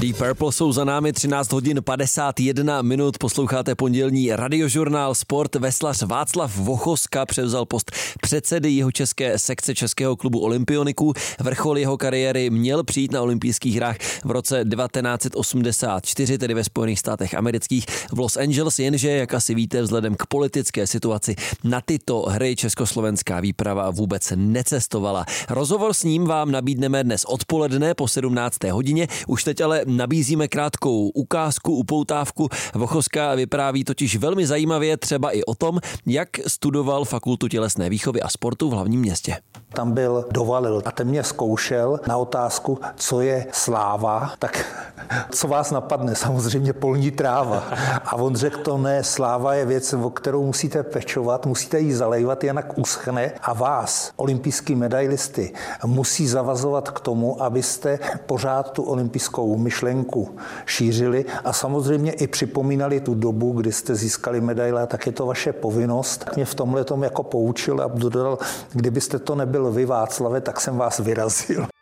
Deep Purple jsou za námi 13 hodin 51 minut. Posloucháte pondělní radiožurnál Sport. Veslař Václav Vochoska převzal post předsedy jihočeské sekce Českého klubu olympioniků. Vrchol jeho kariéry měl přijít na olympijských hrách v roce 1984, tedy ve Spojených státech amerických v Los Angeles, jenže, jak asi víte, vzhledem k politické situaci na tyto hry československá výprava vůbec necestovala. Rozhovor s ním vám nabídneme dnes odpoledne po 17. hodině. Už teď ale nabízíme krátkou ukázku, upoutávku. Vochoska vypráví totiž velmi zajímavě třeba i o tom, jak studoval Fakultu tělesné výchovy a sportu v hlavním městě. Tam byl Dovalil a ten mě zkoušel na otázku, co je sláva, tak co vás napadne? Samozřejmě polní tráva. A on řekl, to ne, sláva je věc, o kterou musíte pečovat, musíte ji zalejvat, jinak uschne a vás, olympijský medailisty, musí zavazovat k tomu, abyste pořád tu olympijskou myšlenku šířili a samozřejmě i připomínali tu dobu, kdy jste získali medaile, tak je to vaše povinnost. Mě v tomhletom jako poučil a dodal, kdybyste to nebyl vy, Václave, tak jsem vás vyrazil.